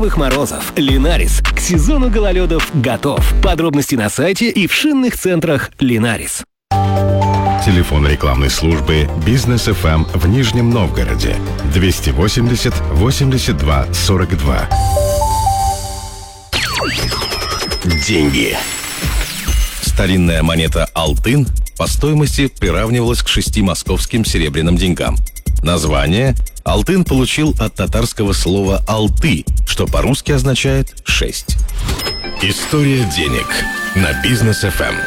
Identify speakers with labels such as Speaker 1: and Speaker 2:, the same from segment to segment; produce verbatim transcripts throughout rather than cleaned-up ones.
Speaker 1: Морозов. Линарис. К сезону гололедов готов. Подробности на сайте и в шинных центрах Линарис.
Speaker 2: Телефон рекламной службы «Бизнес эф эм» в Нижнем Новгороде. двести восемьдесят восемьдесят два сорок два.
Speaker 3: Деньги. Старинная монета «Алтын» по стоимости приравнивалась к шести московским серебряным деньгам. Название «Алтын» получил от татарского слова «алты», что по-русски означает «шесть». История денег на Бизнес эф эм.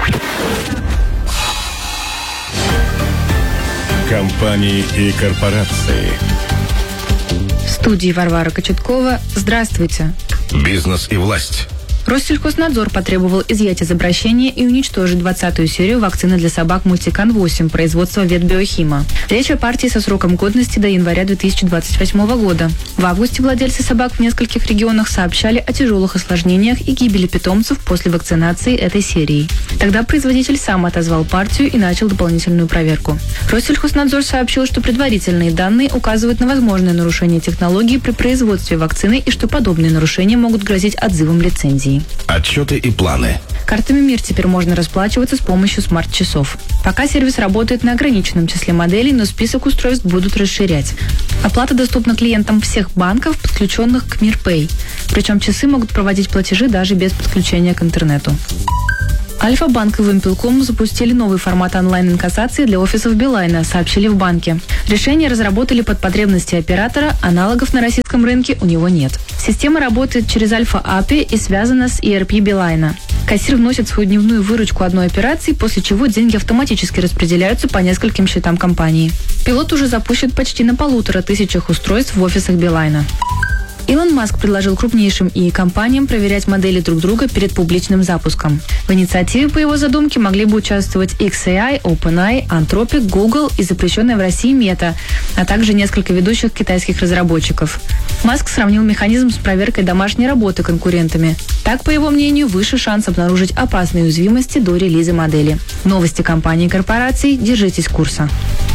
Speaker 2: Компании и корпорации.
Speaker 4: В студии Варвара Кочеткова. Здравствуйте.
Speaker 3: Бизнес и власть.
Speaker 4: Россельхознадзор потребовал изъять из обращения и уничтожить двадцатую серию вакцины для собак Мультикан восемь производства Ветбиохима. Речь о партии со сроком годности до января две тысячи двадцать восьмого года. В августе владельцы собак в нескольких регионах сообщали о тяжелых осложнениях и гибели питомцев после вакцинации этой серии. Тогда производитель сам отозвал партию и начал дополнительную проверку. Россельхознадзор сообщил, что предварительные данные указывают на возможное нарушение технологии при производстве вакцины и что подобные нарушения могут грозить отзывом лицензии.
Speaker 3: Отчеты и планы.
Speaker 4: Картами МИР теперь можно расплачиваться с помощью смарт-часов. Пока сервис работает на ограниченном числе моделей, но список устройств будут расширять. Оплата доступна клиентам всех банков, подключенных к МИР-Пэй. Причем часы могут проводить платежи даже без подключения к интернету. Альфа-банк и Вимпелком запустили новый формат онлайн-инкассации для офисов Билайна, сообщили в банке. Решение разработали под потребности оператора, аналогов на российском рынке у него нет. Система работает через Альфа-эй пи ай и связана с и эр пи Билайна. Кассир вносит свою дневную выручку одной операции, после чего деньги автоматически распределяются по нескольким счетам компании. Пилот уже запущен почти на полутора тысячах устройств в офисах Билайна. Илон Маск предложил крупнейшим ИИ компаниям проверять модели друг друга перед публичным запуском. В инициативе по его задумке могли бы участвовать икс эй ай, OpenAI, Anthropic, Google и запрещенная в России Meta, а также несколько ведущих китайских разработчиков. Маск сравнил механизм с проверкой домашней работы конкурентами. Так, по его мнению, выше шанс обнаружить опасные уязвимости до релиза модели. Новости компаний и корпораций. Держитесь курса.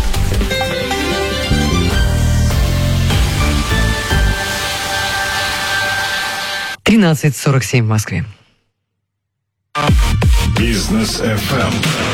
Speaker 5: тринадцать сорок семь в Москве.
Speaker 2: Бизнес эф эм.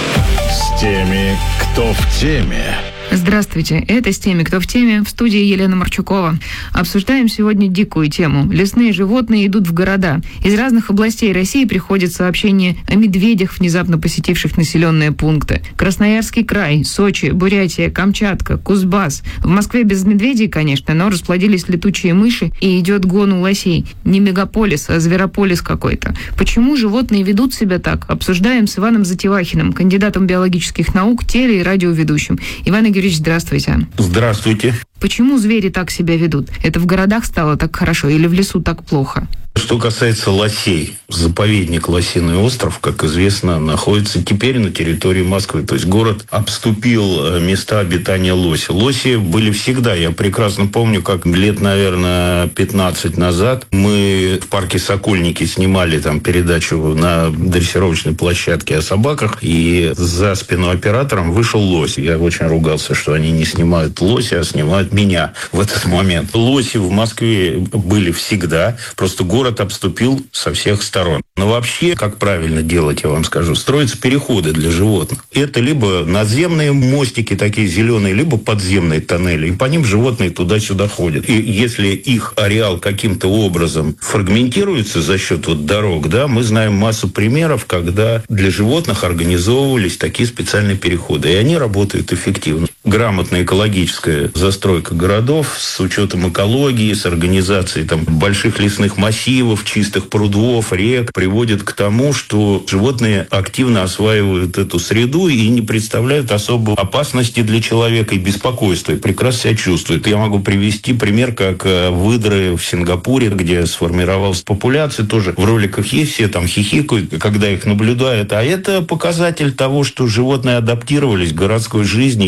Speaker 2: С теми, кто в теме.
Speaker 6: Здравствуйте, это «С теми, кто в теме», в студии Елена Марчукова. Обсуждаем сегодня дикую тему. Лесные животные идут в города. Из разных областей России приходят сообщения о медведях, внезапно посетивших населенные пункты. Красноярский край, Сочи, Бурятия, Камчатка, Кузбасс. В Москве без медведей, конечно, но расплодились летучие мыши и идет гон у лосей. Не мегаполис, а зверополис какой-то. Почему животные ведут себя так? Обсуждаем с Иваном Затевахиным, кандидатом биологических наук, теле- и радиоведущим. Иван Игоревич, здравствуйте.
Speaker 7: Здравствуйте.
Speaker 6: Почему звери так себя ведут? Это в городах стало так хорошо или в лесу так плохо?
Speaker 7: Что касается лосей, заповедник Лосиный остров, как известно, находится теперь на территории Москвы. То есть город обступил места обитания лоси. Лоси были всегда. Я прекрасно помню, как лет, наверное, пятнадцать назад мы в парке Сокольники снимали там передачу на дрессировочной площадке о собаках, и за спину оператором вышел лось. Я очень ругался, что они не снимают лося, а снимают меня в этот момент. Лоси в Москве были всегда. Просто город Город обступил со всех сторон. Но вообще, как правильно делать, я вам скажу, строятся переходы для животных. Это либо наземные мостики такие зеленые, либо подземные тоннели. И по ним животные туда-сюда ходят. И если их ареал каким-то образом фрагментируется за счет вот дорог, да, мы знаем массу примеров, когда для животных организовывались такие специальные переходы. И они работают эффективно. Грамотная экологическая застройка городов с учетом экологии, с организацией там больших лесных массивов, чистых прудов, рек, приводит к тому, что животные активно осваивают эту среду и не представляют особой опасности для человека и беспокойства, и прекрасно себя чувствуют. Я могу привести пример, как выдры в Сингапуре, где сформировалась популяция, тоже в роликах есть, все там хихикают, когда их наблюдают, а это показатель того, что животные адаптировались к городской жизни, им там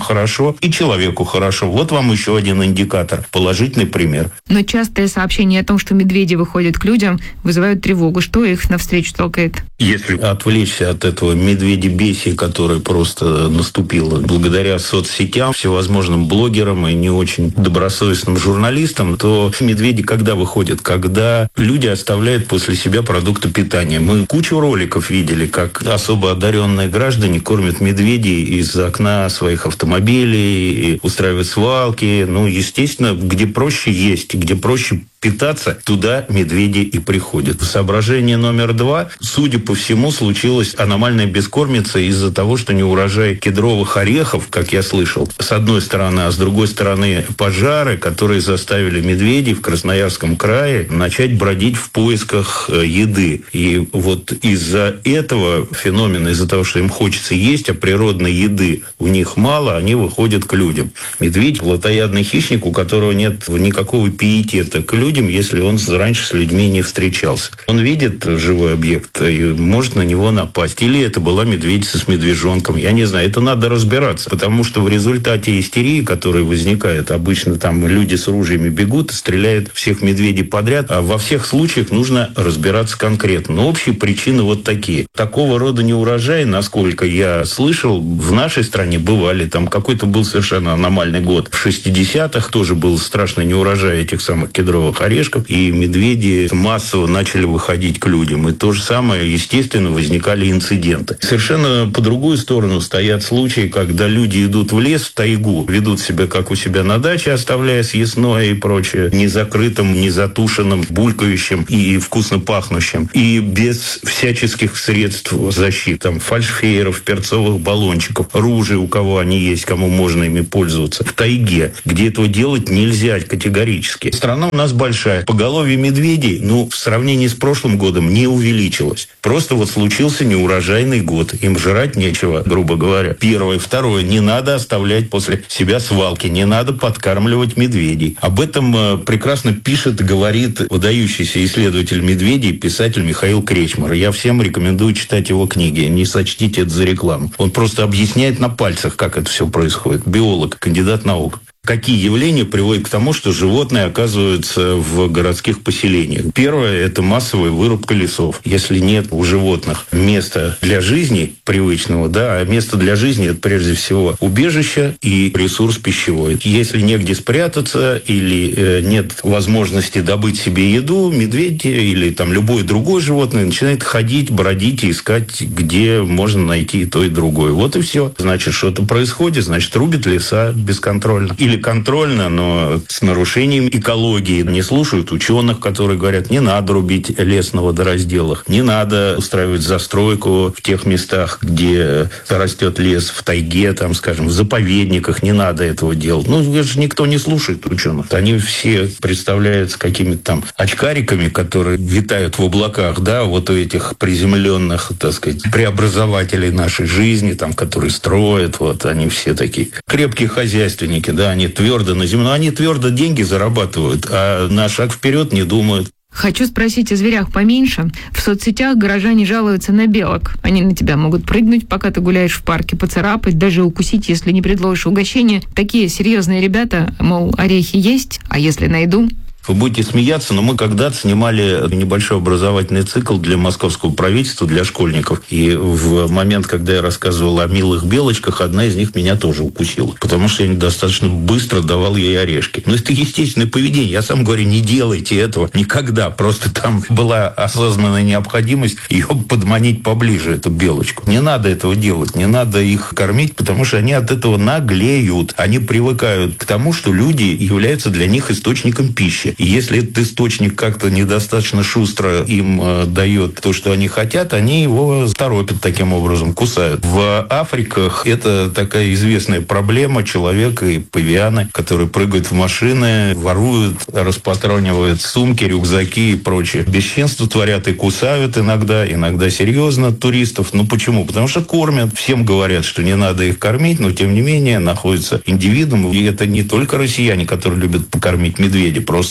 Speaker 7: хорошо, и человеку хорошо. Вот вам еще один индикатор, положительный пример.
Speaker 6: Но частые сообщения о том, что медведи выходят к людям, вызывают тревогу. Что их навстречу толкает?
Speaker 7: Если отвлечься от этого медведебесия, которое просто наступило благодаря соцсетям, всевозможным блогерам и не очень добросовестным журналистам, то медведи когда выходят? Когда люди оставляют после себя продукты питания. Мы кучу роликов видели, как особо одаренные граждане кормят медведей из окна своих автомобилей, и устраивают свалки. Ну, естественно, где проще есть, где проще питаться, туда медведи и приходят. Соображение номер два. Судя по всему, случилась аномальная бескормица из-за того, что неурожай кедровых орехов, как я слышал, с одной стороны, а с другой стороны пожары, которые заставили медведей в Красноярском крае начать бродить в поисках еды. И вот из-за этого феномена, из-за того, что им хочется есть, а природной еды у них мало, они выходят к людям. Медведь – плотоядный хищник, у которого нет никакого пиетета к людям, если он раньше с людьми не встречался. Он видит живой объект и может на него напасть. Или это была медведица с медвежонком. Я не знаю, это надо разбираться. Потому что в результате истерии, которая возникает, обычно там люди с ружьями бегут и стреляют всех медведей подряд. А во всех случаях нужно разбираться конкретно. Но общие причины вот такие. Такого рода неурожаи, насколько я слышал, в нашей стране бывали. Там какой-то был совершенно аномальный год. В шестидесятых тоже был страшный неурожай этих самых кедровых орешков, и медведи массово начали выходить к людям. И то же самое, естественно, возникали инциденты. Совершенно по другую сторону стоят случаи, когда люди идут в лес, в тайгу, ведут себя, как у себя на даче, оставляя съестное и прочее, незакрытым, незатушенным, булькающим и вкусно пахнущим. И без всяческих средств защиты. Там фальшфейеров, перцовых баллончиков, ружей, у кого они есть, кому можно ими пользоваться. В тайге, где этого делать нельзя категорически. Страна у нас большая. Поголовье медведей, ну, в сравнении с прошлым годом не увеличилось. Просто вот случился неурожайный год. Им жрать нечего, грубо говоря. Первое. Второе. Не надо оставлять после себя свалки. Не надо подкармливать медведей. Об этом э, прекрасно пишет, говорит выдающийся исследователь медведей, писатель Михаил Кречмар. Я всем рекомендую читать его книги. Не сочтите это за рекламу. Он просто объясняет на пальцах, как это все происходит. Биолог, кандидат наук. Какие явления приводят к тому, что животные оказываются в городских поселениях? Первое – это массовая вырубка лесов. Если нет у животных места для жизни привычного, да, а место для жизни – это прежде всего убежище и ресурс пищевой. Если негде спрятаться или э, нет возможности добыть себе еду, медведь или там любое другое животное начинает ходить, бродить и искать, где можно найти и то, и другое. Вот и все. Значит, что-то происходит, значит, рубят леса бесконтрольно. Или контрольно, но с нарушением экологии. Не слушают ученых, которые говорят, не надо рубить лес на водоразделах, не надо устраивать застройку в тех местах, где растет лес, в тайге, там, скажем, в заповедниках, не надо этого делать. Ну, это же никто не слушает ученых. Они все представляются какими-то там очкариками, которые витают в облаках, да, вот у этих приземленных, так сказать, преобразователей нашей жизни, там, которые строят, вот, они все такие крепкие хозяйственники, да, они твердо на землю, они твердо деньги зарабатывают, а на шаг вперед не думают.
Speaker 6: Хочу спросить о зверях поменьше. В соцсетях горожане жалуются на белок. Они на тебя могут прыгнуть, пока ты гуляешь в парке, поцарапать, даже укусить, если не предложишь угощение. Такие серьезные ребята, мол, орехи есть, а если найду?
Speaker 7: Вы будете смеяться, но мы когда-то снимали небольшой образовательный цикл для московского правительства, для школьников. И в момент, когда я рассказывал о милых белочках, одна из них меня тоже укусила. Потому что я достаточно быстро давал ей орешки. Но это естественное поведение. Я сам говорю, не делайте этого никогда. Просто там была осознанная необходимость ее подманить поближе, эту белочку. Не надо этого делать. Не надо их кормить, потому что они от этого наглеют. Они привыкают к тому, что люди являются для них источником пищи. И если этот источник как-то недостаточно шустро им э, дает то, что они хотят, они его торопят таким образом, кусают. В Африках это такая известная проблема человека и павианы, которые прыгают в машины, воруют, распатронивают сумки, рюкзаки и прочее. Бесчинство творят и кусают иногда, иногда серьезно туристов. Ну почему? Потому что кормят. Всем говорят, что не надо их кормить, но тем не менее находятся индивидуумы. И это не только россияне, которые любят покормить медведя, просто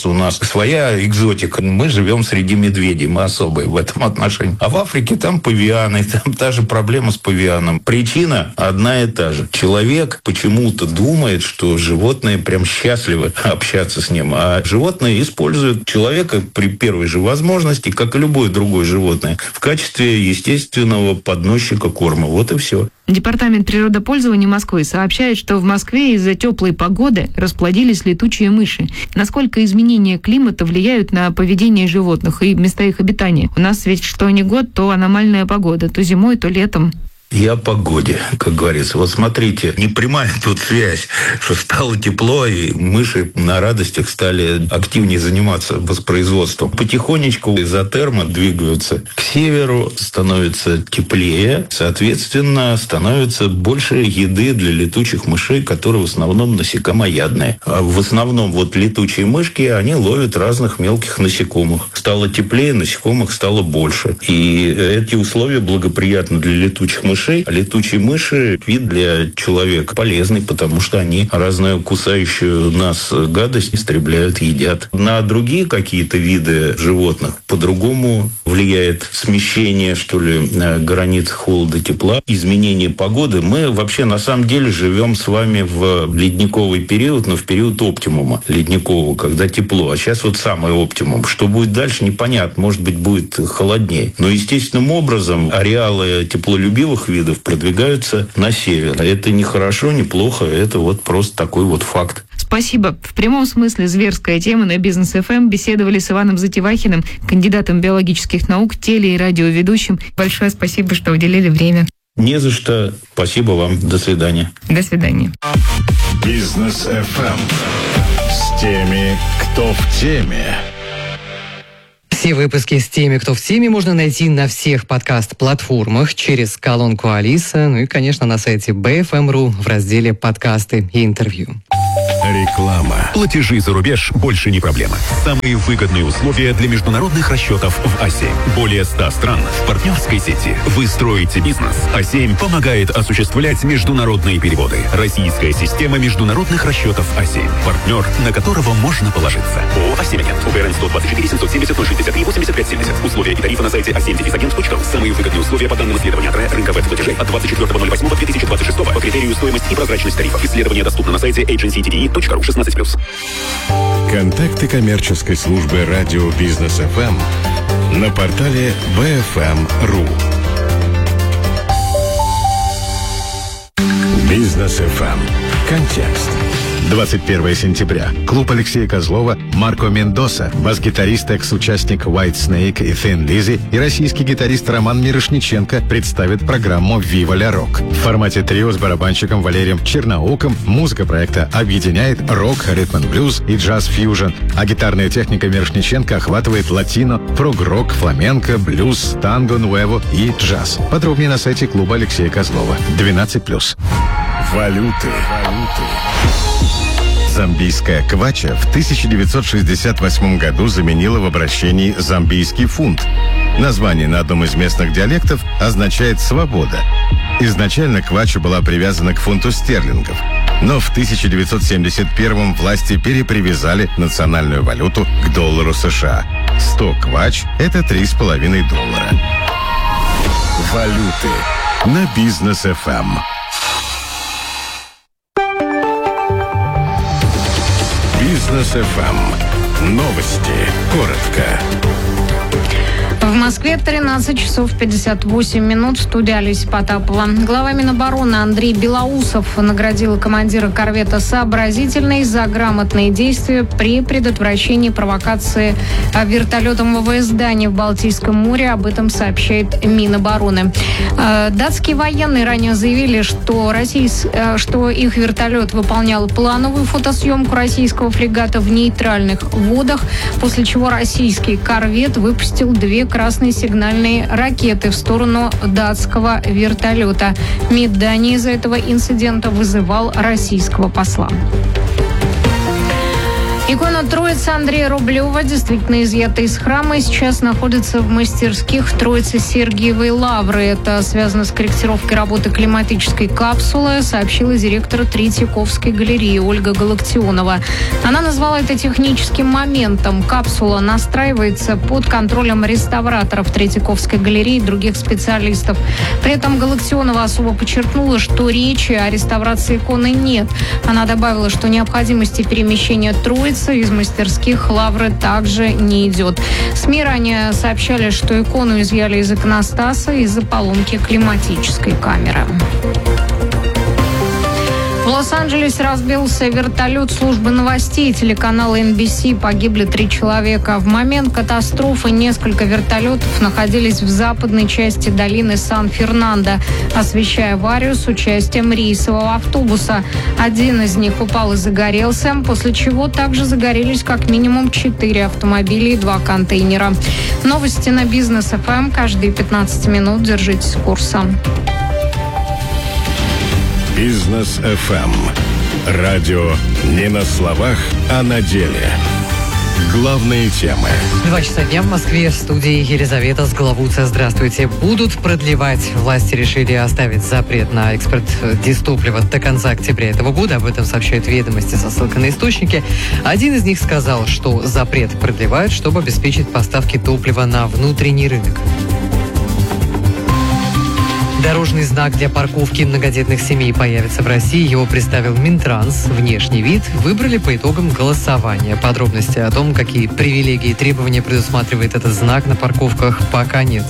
Speaker 7: у нас своя экзотика. Мы живем среди медведей, мы особые в этом отношении. А в Африке там павианы, там та же проблема с павианом. Причина одна и та же. Человек почему-то думает, что животные прям счастливы общаться с ним, а животные используют человека при первой же возможности, как и любое другое животное, в качестве естественного подносчика корма. Вот и все.
Speaker 6: Департамент природопользования Москвы сообщает, что в Москве из-за теплой погоды расплодились летучие мыши. Насколько изменения климата влияют на поведение животных и места их обитания? У нас ведь что ни год, то аномальная погода, то зимой, то летом.
Speaker 7: И о погоде, как говорится. Вот смотрите, непрямая тут связь, что стало тепло, и мыши на радостях стали активнее заниматься воспроизводством. Потихонечку изотермы двигаются к северу, становится теплее, соответственно, становится больше еды для летучих мышей, которые в основном насекомоядные. А в основном вот летучие мышки, они ловят разных мелких насекомых. Стало теплее, насекомых стало больше. И эти условия благоприятны для летучих мышей. А летучие мыши – вид для человека полезный, потому что они разную кусающую нас гадость истребляют, едят. На другие какие-то виды животных по-другому влияет смещение, что ли, границ холода-тепла, изменение погоды. Мы вообще на самом деле живем с вами в ледниковый период, но в период оптимума ледникового, когда тепло. А сейчас вот самый оптимум. Что будет дальше, непонятно. Может быть, будет холоднее. Но естественным образом ареалы теплолюбивых видов продвигаются на север. Это не хорошо, не плохо, это вот просто такой вот факт.
Speaker 6: Спасибо. В прямом смысле зверская тема на Бизнес эф эм. Беседовали с Иваном Затевахиным, кандидатом биологических наук, теле- и радиоведущим. Большое спасибо, что уделили время.
Speaker 7: Не за что. Спасибо вам. До свидания.
Speaker 6: До свидания.
Speaker 2: Бизнес эф эм. С теми, кто в теме.
Speaker 5: Все выпуски с теми, кто в теме, можно найти на всех подкаст-платформах через колонку Алиса, ну и, конечно, на сайте би эф эм точка ру в разделе «Подкасты и интервью».
Speaker 2: Реклама.
Speaker 1: Платежи за рубеж больше не проблема. Самые выгодные условия для международных расчетов в А семь. Более ста стран в партнерской сети. Вы строите бизнес. А семь помогает осуществлять международные переводы. Российская система международных расчетов А семь. Партнер, на которого можно положиться. ООО «А семь Агент». УГРН сто двадцать четыре семьсот семьдесят ноль шестьдесят три восемьдесят пять семьдесят. Условия и тарифы на сайте а семь агент точка ру. Самые выгодные условия по данным исследования рынка веб-платежей от двадцать четвёртого ноль восьмого две тысячи двадцать шестого по критерию стоимость и прозрачность тарифов. Исследование доступно на сайте эйдженси ти ди и точка ру шестнадцать плюс.
Speaker 2: Контакты коммерческой службы радио Бизнес эф эм на портале би эф эм точка ру. Бизнес эф эм. Контекст. двадцать первого сентября. Клуб Алексея Козлова, Марко Мендоса, бас-гитарист, экс-участник White Snake и Thin Lizzy и российский гитарист Роман Мирошниченко представят программу «Viva la Rock». В формате трио с барабанщиком Валерием Черноуком музыка проекта объединяет рок, ритм-н-блюз и джаз-фьюжн, а гитарная техника Мирошниченко охватывает латино, прог-рок, фламенко, блюз, танго, нуэво и джаз. Подробнее на сайте клуба Алексея Козлова. двенадцать плюс. Валюты. Валюты. Замбийская квача в тысяча девятьсот шестьдесят восьмом году заменила в обращении замбийский фунт. Название на одном из местных диалектов означает «свобода». Изначально квача была привязана к фунту стерлингов, но в тысяча девятьсот семьдесят первом власти перепривязали национальную валюту к доллару США. сто квач – это три с половиной доллара. Валюты на Бизнес эф эм. Бизнес эф эм. Новости. Коротко.
Speaker 8: В Москве тринадцать часов пятьдесят восемь минут. В студии Олеся Потапова. Глава Минобороны Андрей Белоусов наградил командира корвета «Сообразительный» за грамотные действия при предотвращении провокации вертолетом ВВС Дании в Балтийском море. Об этом сообщает Минобороны. Датские военные ранее заявили, что, российс... что их вертолет выполнял плановую фотосъемку российского фрегата в нейтральных водах, после чего российский корвет выпустил две красные сигнальные ракеты в сторону датского вертолета. МИД Дании из-за этого инцидента вызывал российского посла. Икона Троицы Андрея Рублева, действительно изъята из храма, и сейчас находится в мастерских Троицы Сергиевой Лавры. Это связано с корректировкой работы климатической капсулы, сообщила директор Третьяковской галереи Ольга Галактионова. Она назвала это техническим моментом. Капсула настраивается под контролем реставраторов Третьяковской галереи и других специалистов. При этом Галактионова особо подчеркнула, что речи о реставрации иконы нет. Она добавила, что необходимости перемещения Троицы из мастерских Лавры также не идет. СМИ ранее сообщали, что икону изъяли из иконостаса из-за поломки климатической камеры. В Лос-Анджелесе разбился вертолет службы новостей телеканала эн би си. Погибли три человека. В момент катастрофы несколько вертолетов находились в западной части долины Сан-Фернандо, освещая аварию с участием рейсового автобуса. Один из них упал и загорелся, после чего также загорелись как минимум четыре автомобиля и два контейнера. Новости на Бизнес эф эм каждые пятнадцать минут. Держитесь курса.
Speaker 2: Бизнес эф эм. Радио не на словах, а на деле. Главные темы.
Speaker 5: Два часа дня в Москве. В студии Елизавета Сглавуца. Здравствуйте. Будут продлевать. Власти решили оставить запрет на экспорт дизтоплива до конца октября этого года. Об этом сообщают «Ведомости» со ссылкой на источники. Один из них сказал, что запрет продлевают, чтобы обеспечить поставки топлива на внутренний рынок. Дорожный знак для парковки многодетных семей появится в России. Его представил Минтранс. Внешний вид выбрали по итогам голосования. Подробности о том, какие привилегии и требования предусматривает этот знак на парковках, пока нет.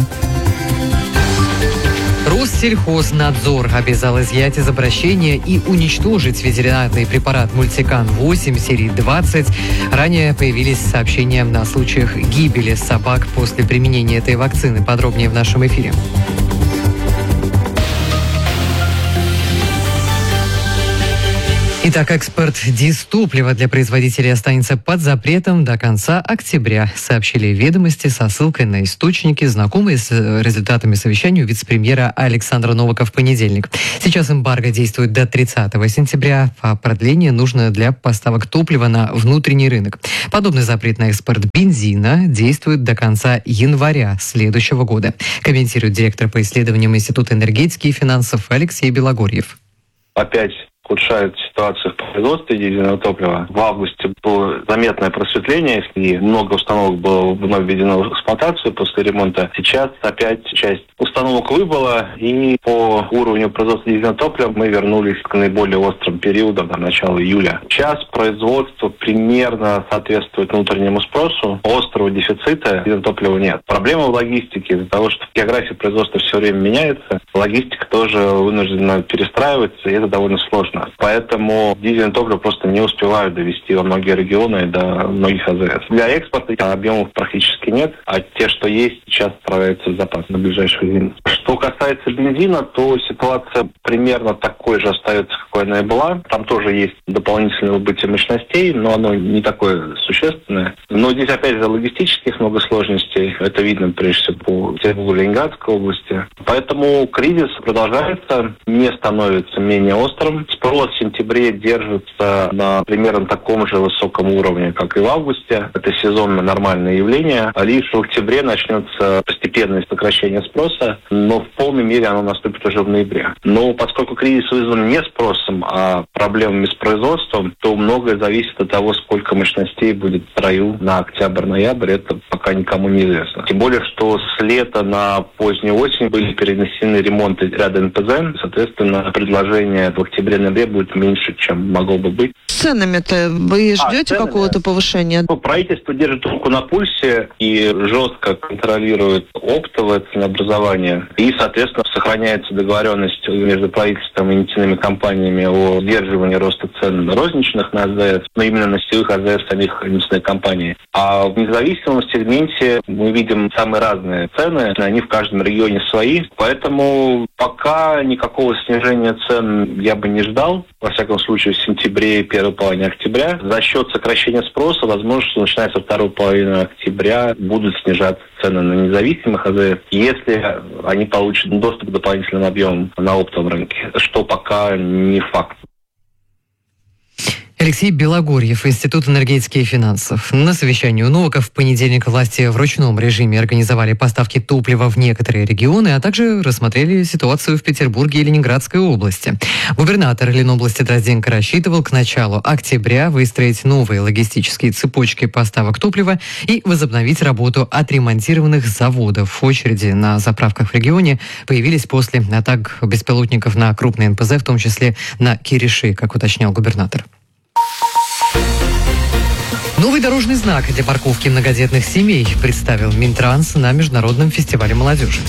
Speaker 5: Россельхознадзор обязал изъять из обращения и уничтожить ветеринарный препарат Мультикан восемь серии двадцать. Ранее появились сообщения о случаях гибели собак после применения этой вакцины. Подробнее в нашем эфире. Итак, экспорт дизтоплива для производителей останется под запретом до конца октября, сообщили «Ведомости» со ссылкой на источники, знакомые с результатами совещания у вице-премьера Александра Новака в понедельник. Сейчас эмбарго действует до тридцатого сентября, а продление нужно для поставок топлива на внутренний рынок. Подобный запрет на экспорт бензина действует до конца января следующего года, комментирует директор по исследованиям Института энергетики и финансов Алексей Белогорьев.
Speaker 9: Опять ухудшает ситуацию в производстве дизельного топлива. В августе было заметное просветление, и много установок было вновь введено в эксплуатацию после ремонта. Сейчас опять часть установок выбыла, и по уровню производства дизельного топлива мы вернулись к наиболее острым периодам до начала июля. Сейчас производство примерно соответствует внутреннему спросу. Острого дефицита дизельного топлива нет. Проблема в логистике из-за того, что география производства все время меняется. Логистика тоже вынуждена перестраиваться, и это довольно сложно. Поэтому дизельное топливо просто не успевают довести во многие регионы и до многих а зэ эс. Для экспорта объемов практически нет, а те, что есть, сейчас справляются с запасом на ближайшую зиму. Что касается бензина, то ситуация примерно такой же остается, какой она и была. Там тоже есть дополнительное выбытие мощностей, но оно не такое существенное. Но здесь, опять же, логистических много сложностей. Это видно, прежде всего, по Петербургу, Ленинградской области. Поэтому кризис продолжается, не становится менее острым. Спрос в сентябре держится на примерно таком же высоком уровне, как и в августе. Это сезонно нормальное явление. А лишь в октябре начнется постепенное сокращение спроса, но в полной мере оно наступит уже в ноябре. Но поскольку кризис вызван не спросом, а проблемами с производством, то многое зависит от того, сколько мощностей будет в строю на октябрь-ноябрь. Это пока никому не известно. Тем более, что с лета на позднюю осень были перенесены ремонты ряда эн пэ зэ. Соответственно, предложение в октябре-ноябре будет меньше, чем могло бы быть.
Speaker 10: С ценами-то вы ждете
Speaker 9: а,
Speaker 10: какого-то повышения?
Speaker 9: Ну, правительство держит руку на пульсе и жестко контролирует оптовое ценообразование. И, соответственно, сохраняется договоренность между правительством и нефтяными компаниями о сдерживании роста цен на розничных на а зэ эс, но именно на сетевых а зэ эс самих нефтяных компаний. А в независимом сегменте мы видим самые разные цены, они в каждом регионе свои. Поэтому пока никакого снижения цен я бы не ждал. Во всяком случае, в сентябре и первой половине октября. За счет сокращения спроса, возможно, что начиная со второй половины октября будут снижаться цены на независимых а зэ эс, если они получат доступ к дополнительным объемам на оптовом рынке, что пока не факт.
Speaker 5: Алексей Белогорьев, Институт энергетики и финансов. На совещании у Новака в понедельник власти в ручном режиме организовали поставки топлива в некоторые регионы, а также рассмотрели ситуацию в Петербурге и Ленинградской области. Губернатор Ленобласти Дрозденко рассчитывал к началу октября выстроить новые логистические цепочки поставок топлива и возобновить работу отремонтированных заводов. Очереди на заправках в регионе появились после атак беспилотников на крупные эн пэ зэ, в том числе на Кириши, как уточнял губернатор. Новый дорожный знак для парковки многодетных семей представил Минтранс на Международном фестивале молодежи.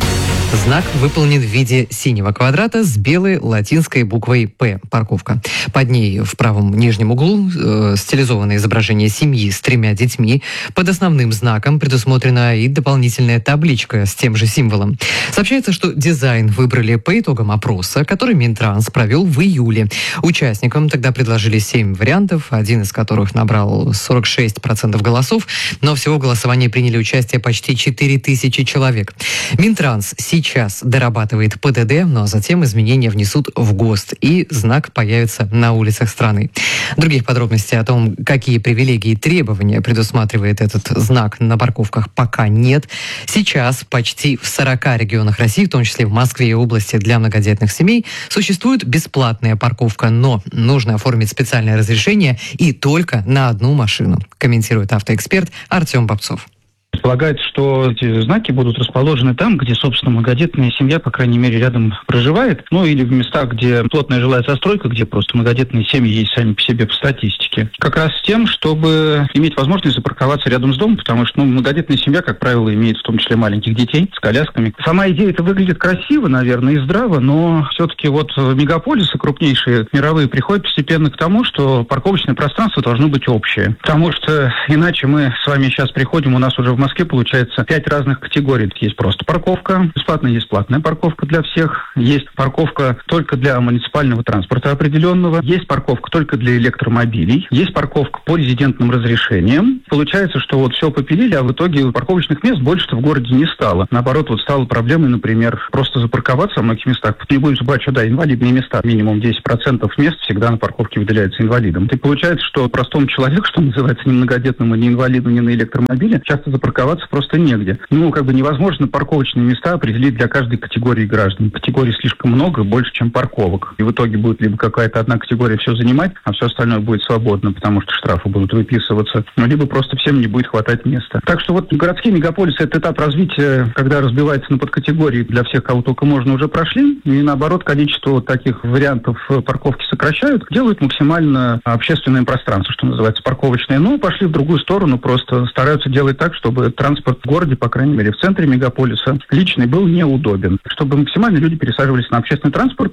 Speaker 5: Знак выполнен в виде синего квадрата с белой латинской буквой «П» – парковка. Под ней в правом нижнем углу э, стилизованное изображение семьи с тремя детьми. Под основным знаком предусмотрена и дополнительная табличка с тем же символом. Сообщается, что дизайн выбрали по итогам опроса, который Минтранс провел в июле. Участникам тогда предложили семь вариантов, один из которых набрал сорок шесть процентов голосов, но всего в голосовании приняли участие почти четыре тысячи человек. Минтранс сейчас дорабатывает пэ дэ дэ, но ну, а затем изменения внесут в ГОСТ, и знак появится на улицах страны. Других подробностей о том, какие привилегии и требования предусматривает этот знак на парковках, пока нет. Сейчас почти в сорока регионах России, в том числе в Москве и области для многодетных семей, существует бесплатная парковка, но нужно оформить специальное разрешение и только на одну машину, комментирует автоэксперт Артем Бобцов.
Speaker 11: Предполагается, что эти знаки будут расположены там, где, собственно, многодетная семья, по крайней мере, рядом проживает, ну или в местах, где плотная жилая застройка, где просто многодетные семьи есть сами по себе по статистике. Как раз с тем, чтобы иметь возможность запарковаться рядом с домом, потому что ну, многодетная семья, как правило, имеет в том числе маленьких детей с колясками. Сама идея это выглядит красиво, наверное, и здраво, но все-таки вот мегаполисы крупнейшие, мировые, приходят постепенно к тому, что парковочное пространство должно быть общее. Потому что иначе мы с вами сейчас приходим, у нас уже в Москве получается пять разных категорий. Есть просто парковка, бесплатная, есть платная парковка для всех, есть парковка только для муниципального транспорта определенного, есть парковка только для электромобилей, есть парковка по резидентным разрешениям. Получается, что вот все попилили, а в итоге парковочных мест больше-то в городе не стало. Наоборот, вот стало проблемой, например, просто запарковаться в многих местах. Не будем забывать, что да, инвалидные места, минимум десять процентов мест всегда на парковке выделяются инвалидам. И получается, что простому человеку, что называется, ни многодетному, ни инвалиду, ни на электромобиле, часто запарковаться просто негде. Ну, как бы невозможно парковочные места определить для каждой категории граждан. Категорий слишком много, больше, чем парковок. И в итоге будет либо какая-то одна категория все занимать, а все остальное будет свободно, потому что штрафы будут выписываться, ну, либо просто всем не будет хватать места. Так что вот городские мегаполисы — это этап развития, когда разбивается на подкатегории для всех, кого только можно, уже прошли. И наоборот, количество вот таких вариантов парковки сокращают, делают максимально общественное пространство, что называется, парковочное. Но пошли в другую сторону, просто стараются делать так, чтобы транспорт в городе, по крайней мере, в центре мегаполиса, личный был неудобен, чтобы максимально люди пересаживались на общественный транспорт.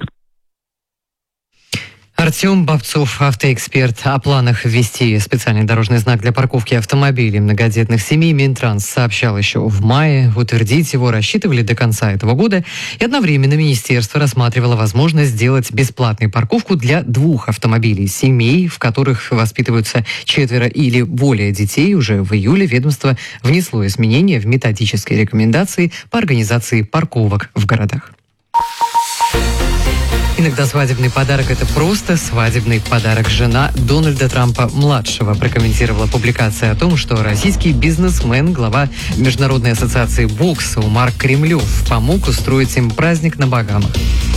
Speaker 5: Артем Бобцов, автоэксперт. О планах ввести специальный дорожный знак для парковки автомобилей многодетных семей Минтранс сообщал еще в мае. Утвердить его рассчитывали до конца этого года. И одновременно министерство рассматривало возможность сделать бесплатную парковку для двух автомобилей семей, в которых воспитываются четверо или более детей. Уже в июле ведомство внесло изменения в методические рекомендации по организации парковок в городах. Иногда свадебный подарок – это просто свадебный подарок. Жена Дональда Трампа-младшего прокомментировала публикацию о том, что российский бизнесмен, глава Международной ассоциации бокса Умар Кремлев помог устроить им праздник на Багамах.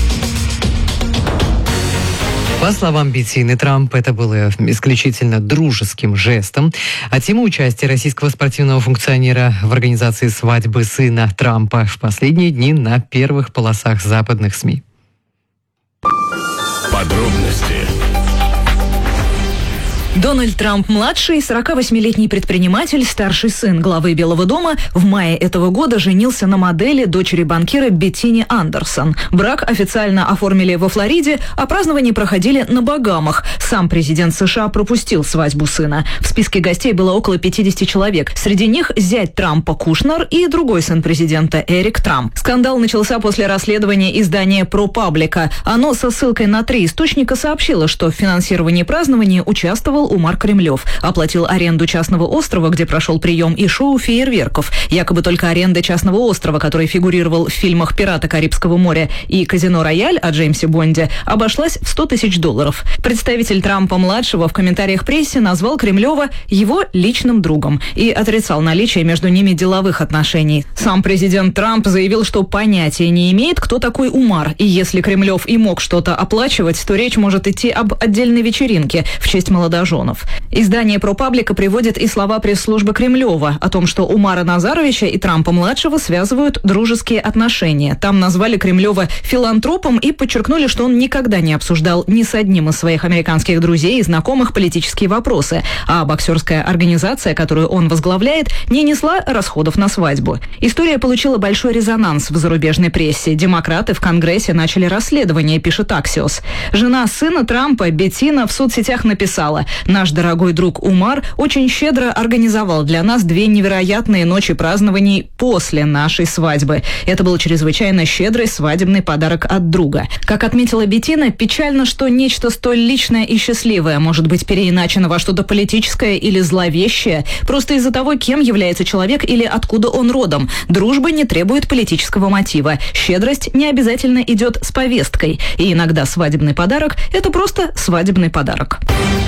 Speaker 5: По словам Беттины Трамп, это было исключительно дружеским жестом. А тема участия российского спортивного функционера в организации свадьбы сына Трампа в последние дни на первых полосах западных СМИ.
Speaker 12: Подробности.
Speaker 13: Дональд Трамп-младший, сорокавосьмилетний предприниматель, старший сын главы Белого дома, в мае этого года женился на модели, дочери банкира Беттине Андерсон. Брак официально оформили во Флориде, а празднования проходили на Багамах. Сам президент США пропустил свадьбу сына. В списке гостей было около пятидесяти человек. Среди них зять Трампа Кушнер и другой сын президента Эрик Трамп. Скандал начался после расследования издания ProPublica. Оно со ссылкой на три источника сообщило, что в финансировании празднования участвовал сделал Умар Кремлев. Оплатил аренду частного острова, где прошел прием, и шоу фейерверков. Якобы только аренда частного острова, который фигурировал в фильмах «Пираты Карибского моря» и «Казино Рояль» о Джеймсе Бонде, обошлась в сто тысяч долларов. Представитель Трампа-младшего в комментариях прессе назвал Кремлева его личным другом и отрицал наличие между ними деловых отношений. Сам президент Трамп заявил, что понятия не имеет, кто такой Умар, и если Кремлев и мог что-то оплачивать, то речь может идти об отдельной вечеринке в честь молодоженов. Издание ProPublica приводит и слова пресс-службы Кремлева о том, что Умара Назаровича и Трампа-младшего связывают дружеские отношения. Там назвали Кремлева филантропом и подчеркнули, что он никогда не обсуждал ни с одним из своих американских друзей и знакомых политические вопросы, а боксерская организация, которую он возглавляет, не несла расходов на свадьбу. История получила большой резонанс в зарубежной прессе. Демократы в Конгрессе начали расследование, пишет Axios. Жена сына Трампа, Беттина, в соцсетях написала: «Наш дорогой друг Умар очень щедро организовал для нас две невероятные ночи празднований после нашей свадьбы. Это был чрезвычайно щедрый свадебный подарок от друга». Как отметила Беттина, печально, что нечто столь личное и счастливое может быть переиначено во что-то политическое или зловещее просто из-за того, кем является человек или откуда он родом. Дружба не требует политического мотива. Щедрость не обязательно идет с повесткой. И иногда свадебный подарок – это просто свадебный подарок.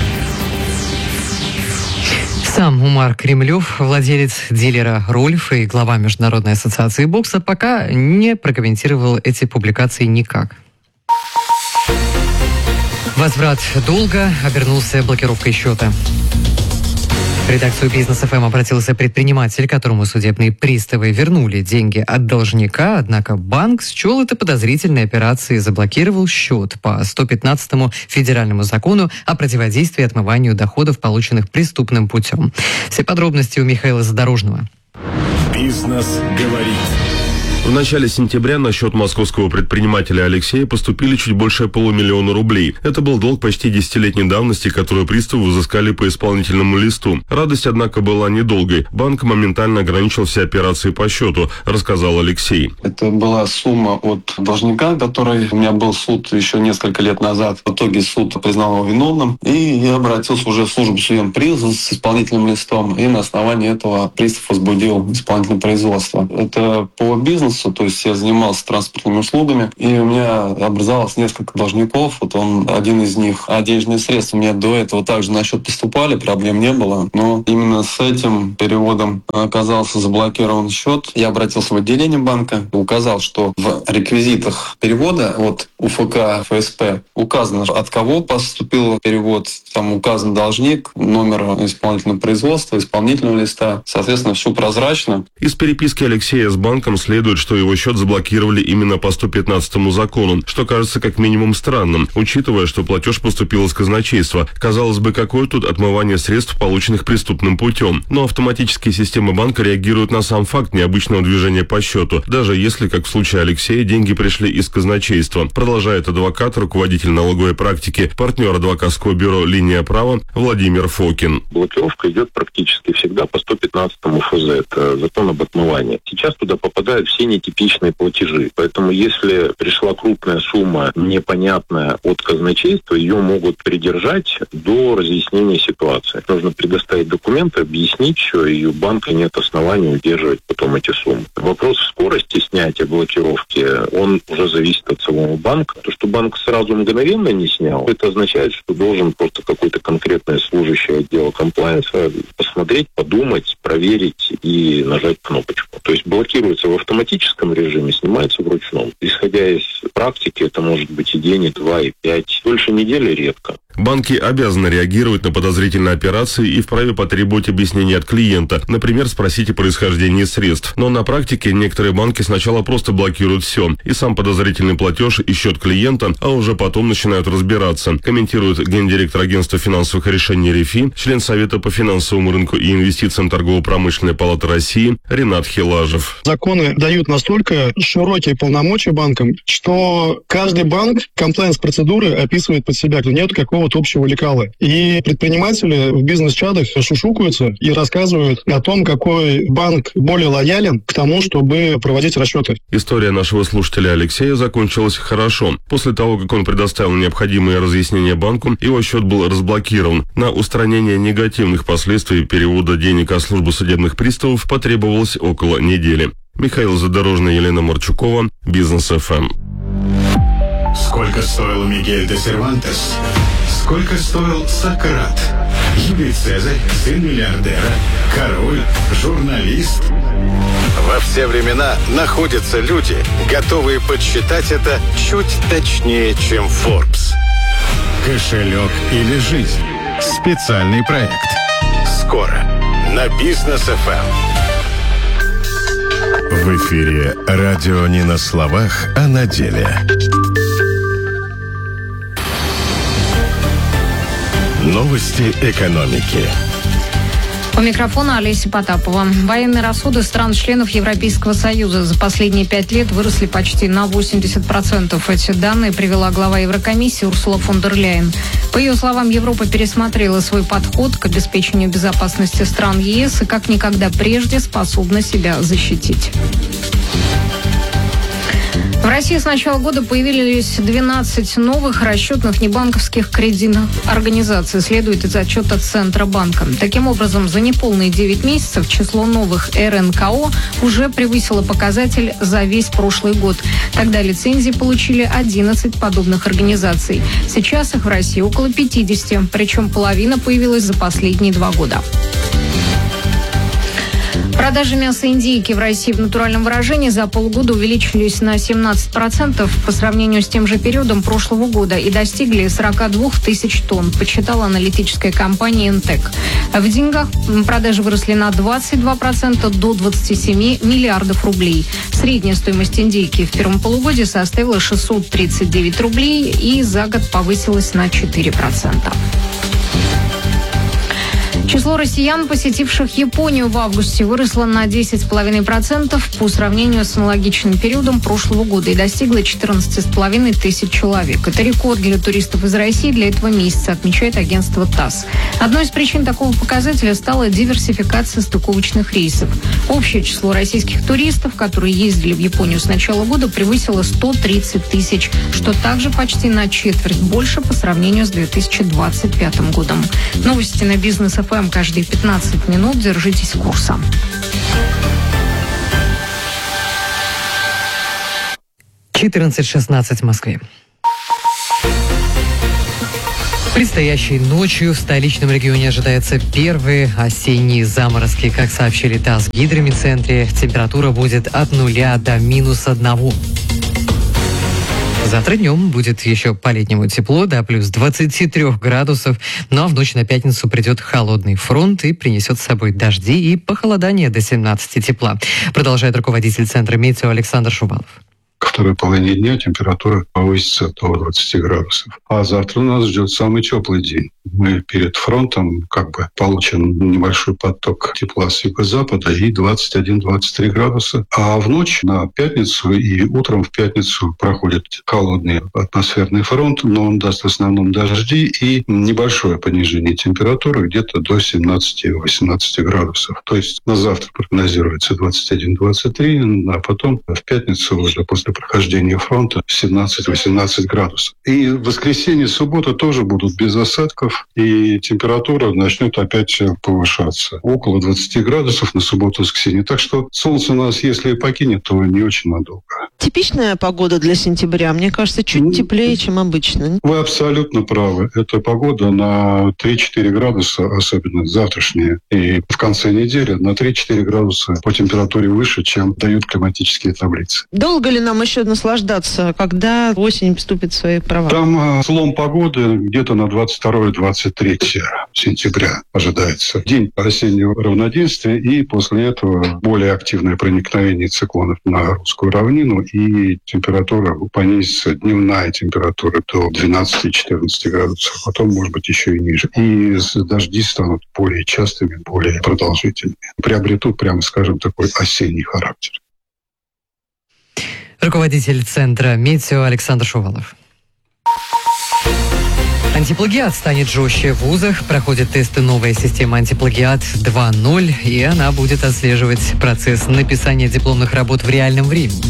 Speaker 5: Сам Умар Кремлев, владелец дилера «Рольф» и глава Международной ассоциации бокса, пока не прокомментировал эти публикации никак. Возврат долга обернулся блокировкой счета. В редакцию «Бизнес эф эм» обратился предприниматель, которому судебные приставы вернули деньги от должника, однако банк счел это подозрительной операцией и заблокировал счет по сто пятнадцатому федеральному закону о противодействии отмыванию доходов, полученных преступным путем. Все подробности у Михаила Задорожного.
Speaker 12: «Бизнес говорит». В начале сентября на счет московского предпринимателя Алексея поступили чуть больше полумиллиона рублей. Это был долг почти десятилетней давности, который приставы взыскали по исполнительному листу. Радость, однако, была недолгой. Банк моментально ограничил все операции по счету, рассказал Алексей.
Speaker 14: Это была сумма от должника, который у меня был суд еще несколько лет назад. В итоге суд признал его виновным. И я обратился уже в службу судебного призыва с исполнительным листом. И на основании этого пристав возбудил исполнительное производство. Это по бизнесу. То есть я занимался транспортными услугами, и у меня образовалось несколько должников. Вот он один из них. А денежные средства у меня до этого также на счет поступали, проблем не было. Но именно с этим переводом оказался заблокирован счет. Я обратился в отделение банка, указал, что в реквизитах перевода от УФК эф эс пэ указано, от кого поступил перевод, там указан должник, номер исполнительного производства, исполнительного листа. Соответственно, все прозрачно.
Speaker 12: Из переписки Алексея с банком следует, что его счет заблокировали именно по сто пятнадцатому закону, что кажется как минимум странным, учитывая, что платеж поступил из казначейства. Казалось бы, какое тут отмывание средств, полученных преступным путем. Но автоматические системы банка реагируют на сам факт необычного движения по счету, даже если, как в случае Алексея, деньги пришли из казначейства. Продолжает адвокат, руководитель налоговой практики, партнер адвокатского бюро «Линия права» Владимир Фокин.
Speaker 15: Блокировка идет практически всегда по сто пятнадцатому эф зэ, это закон об отмывании. Сейчас туда попадают все нетипичные платежи. Поэтому если пришла крупная сумма, непонятная от казначейства, ее могут придержать до разъяснения ситуации. Нужно предоставить документы, объяснить все, и у банка нет оснований удерживать потом эти суммы. Вопрос скорости снятия блокировки, он уже зависит от самого банка. То, что банк сразу мгновенно не снял, это означает, что должен просто какой-то конкретный служащий отдела комплайенса посмотреть, подумать, проверить и нажать кнопочку. То есть блокируется в автоматическом режиме, снимается вручную. Исходя из практики, это может быть и день, и два, и пять. Дольше недели редко.
Speaker 12: Банки обязаны реагировать на подозрительные операции и вправе потребовать объяснения от клиента, например, спросить о происхождении средств. Но на практике некоторые банки сначала просто блокируют все, и сам подозрительный платеж, и счет клиента, а уже потом начинают разбираться, комментирует гендиректор агентства финансовых решений РИФИ, член Совета по финансовому рынку и инвестициям Торгово-промышленной палаты России Ренат Хилажев.
Speaker 16: Законы дают настолько широкие полномочия банкам, что каждый банк комплаенс-процедуры описывает под себя, нет какого-то общего лекала. И предприниматели в бизнес-чатах шушукаются и рассказывают о том, какой банк более лоялен к тому, чтобы проводить расчеты.
Speaker 12: История нашего слушателя Алексея закончилась хорошо. После того, как он предоставил необходимые разъяснения банку, его счет был разблокирован. На устранение негативных последствий перевода денег о службу судебных приставов потребовалось около недели. Михаил Задорожный, Елена Марчукова, Бизнес эф эм.
Speaker 2: Сколько стоил Мигель де Сервантес? Сколько стоил Сократ? Юлий Цезарь, сын миллиардера, король, журналист. Во все времена находятся люди, готовые подсчитать это чуть точнее, чем Forbes. Кошелек или жизнь? Специальный проект. Скоро на Бизнес эф эм. В эфире радио не на словах, а на деле. Новости экономики.
Speaker 8: У микрофона Олеся Потапова. Военные расходы стран-членов Европейского Союза за последние пять лет выросли почти на восемьдесят процентов. Эти данные привела глава Еврокомиссии Урсула фон дер Ляйен. По ее словам, Европа пересмотрела свой подход к обеспечению безопасности стран ЕС и как никогда прежде способна себя защитить. В России с начала года появились двенадцать новых расчетных небанковских кредитных организаций, следует из отчета Центробанка. Таким образом, за неполные девять месяцев число новых эр эн ка о уже превысило показатель за весь прошлый год. Тогда лицензии получили одиннадцать подобных организаций. Сейчас их в России около пятидесяти, причем половина появилась за последние два года. Продажи мяса индейки в России в натуральном выражении за полгода увеличились на семнадцать процентов по сравнению с тем же периодом прошлого года и достигли сорок две тысячи тонн, подсчитала аналитическая компания Интек. В деньгах продажи выросли на двадцать два процента до двадцати семи миллиардов рублей. Средняя стоимость индейки в первом полугодии составила шестьсот тридцать девять рублей и за год повысилась на четыре процента. Число россиян, посетивших Японию в августе, выросло на десять целых пять десятых процента по сравнению с аналогичным периодом прошлого года и достигло четырнадцати с половиной тысяч человек. Это рекорд для туристов из России для этого месяца, отмечает агентство ТАСС. Одной из причин такого показателя стала диверсификация стыковочных рейсов. Общее число российских туристов, которые ездили в Японию с начала года, превысило сто тридцать тысяч, что также почти на четверть больше по сравнению с две тысячи двадцать пятым годом. Новости на Бизнес эф эм каждые пятнадцать минут. Держитесь курса.
Speaker 5: четырнадцать шестнадцать в Москве. Предстоящей ночью в столичном регионе ожидаются первые осенние заморозки. Как сообщили ТАСС в гидромедцентре, температура будет от нуля до минус одного. Завтра днем будет еще по-летнему тепло, до плюс двадцати трёх градусов. Ну а в ночь на пятницу придет холодный фронт и принесет с собой дожди и похолодание до семнадцати тепла. Продолжает руководитель Центра метео Александр Шувалов.
Speaker 17: Ко второй половине дня температура повысится до двадцати градусов. А завтра нас ждет самый теплый день. Мы перед фронтом как бы получим небольшой поток тепла с юго-запада и двадцать один - двадцать три градуса. А в ночь на пятницу и утром в пятницу проходит холодный атмосферный фронт, но он даст в основном дожди и небольшое понижение температуры где-то до семнадцати - восемнадцати градусов. То есть на завтра прогнозируется двадцать один - двадцать три, а потом в пятницу уже после прохождения фронта семнадцать - восемнадцать градусов. И в воскресенье, суббота тоже будут без осадков, и температура начнет опять повышаться. Около двадцати градусов на субботу и воскресенье. Так что солнце нас, если и покинет, то не очень надолго.
Speaker 10: Типичная погода для сентября, мне кажется, чуть ну, теплее, чем обычно.
Speaker 17: Вы абсолютно правы. Это погода на три-четыре градуса, особенно завтрашняя, и в конце недели на три-четыре градуса по температуре выше, чем дают климатические таблицы.
Speaker 10: Долго ли нам еще наслаждаться, когда осень вступит в свои права?
Speaker 17: Там слом погоды где-то на двадцать второе - двадцать третье сентября ожидается. День осеннего равноденствия, и после этого более активное проникновение циклонов на русскую равнину, и температура понизится, дневная температура до двенадцати-четырнадцати градусов, потом, может быть, еще и ниже. И дожди станут более частыми, более продолжительными. Приобретут, прямо скажем, такой осенний характер.
Speaker 5: Руководитель Центра Метео Александр Шувалов. Антиплагиат станет жестче в вузах. Проходит тесты новая система антиплагиат два ноль, и она будет отслеживать процесс написания дипломных работ в реальном времени.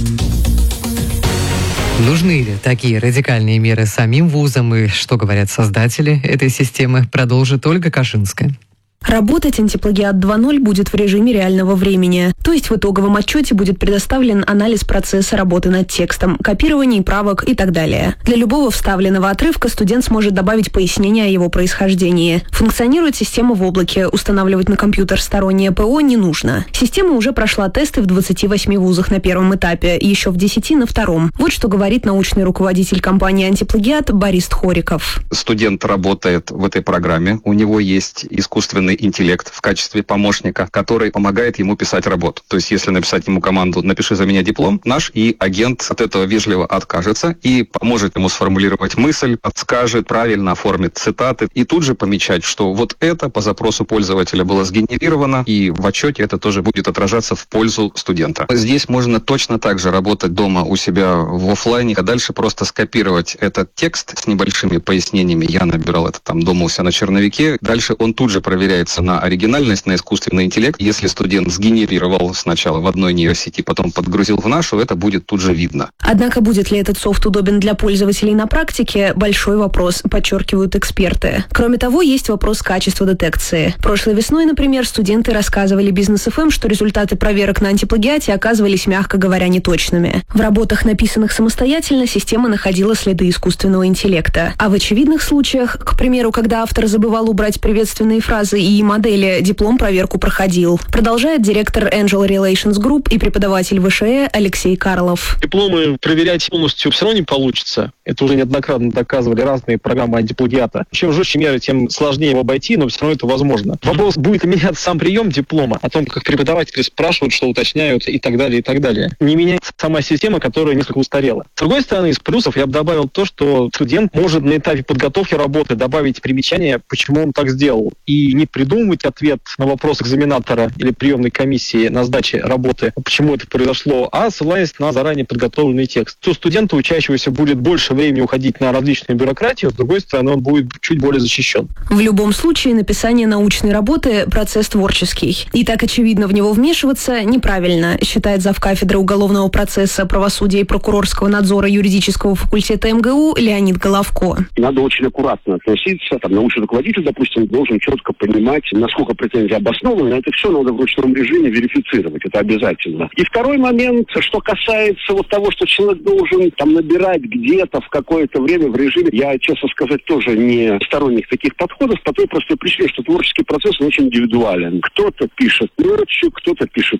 Speaker 5: Нужны ли такие радикальные меры самим вузам и что говорят создатели этой системы, продолжит Ольга Кашинская.
Speaker 18: Работать антиплагиат два ноль будет в режиме реального времени. То есть в итоговом отчете будет предоставлен анализ процесса работы над текстом, копирование правок и так далее. Для любого вставленного отрывка студент сможет добавить пояснение о его происхождении. Функционирует система в облаке, устанавливать на компьютер стороннее ПО не нужно. Система уже прошла тесты в двадцати восьми вузах на первом этапе, еще в десяти на втором. Вот что говорит научный руководитель компании «Антиплагиат» Борис Тхориков.
Speaker 19: Студент работает в этой программе, у него есть искусственный интеллект в качестве помощника, который помогает ему писать работу. То есть, если написать ему команду «напиши за меня диплом», наш и агент от этого вежливо откажется и поможет ему сформулировать мысль, подскажет, правильно оформит цитаты и тут же помечать, что вот это по запросу пользователя было сгенерировано, и в отчете это тоже будет отражаться в пользу студента. Здесь можно точно так же работать дома у себя в офлайне, а дальше просто скопировать этот текст с небольшими пояснениями. Я набирал это там дома у себя на черновике. Дальше он тут же проверяет на оригинальность, на искусственный интеллект. Если студент сгенерировал сначала в одной нейросети, потом подгрузил в нашу, это будет тут же видно.
Speaker 18: Однако будет ли этот софт удобен для пользователей на практике – большой вопрос, подчеркивают эксперты. Кроме того, есть вопрос качества детекции. Прошлой весной, например, студенты рассказывали Бизнес эф эм, что результаты проверок на антиплагиате оказывались, мягко говоря, неточными. В работах, написанных самостоятельно, система находила следы искусственного интеллекта. А в очевидных случаях, к примеру, когда автор забывал убрать приветственные фразы и модели, диплом проверку проходил. Продолжает директор Angel Relations Group и преподаватель ВШЭ Алексей Карлов.
Speaker 20: Дипломы проверять полностью все равно не получится. Это уже неоднократно доказывали разные программы антиплагиата. Чем жестче меры, тем сложнее его обойти, но все равно это возможно. Вопрос, будет ли меняться сам прием диплома, о том, как преподаватели спрашивают, что уточняют и так далее, и так далее. Не меняется сама система, которая несколько устарела. С другой стороны, из плюсов я бы добавил то, что студент может на этапе подготовки работы добавить примечание, почему он так сделал, и не придумывать ответ на вопрос экзаменатора или приемной комиссии на сдаче работы, почему это произошло, а ссылаясь на заранее подготовленный текст. У студента, учащегося, будет больше времени уходить на различную бюрократию, с другой стороны, он будет чуть более защищен.
Speaker 18: В любом случае, написание научной работы – процесс творческий. И так очевидно в него вмешиваться неправильно, считает завкафедры уголовного процесса, правосудия и прокурорского надзора юридического факультета эм гэ у Леонид Головко.
Speaker 21: Надо очень аккуратно относиться. Там, научный руководитель, допустим, должен четко понимать, насколько претензии обоснованы. Это все надо в ручном режиме верифицировать. Это обязательно. И второй момент, что касается вот того, что человек должен там набирать где-то в какое-то время в режиме, я, честно сказать, тоже не сторонник таких подходов, по той простой причине, что творческий процесс он очень индивидуален. Кто-то пишет ночью, кто-то пишет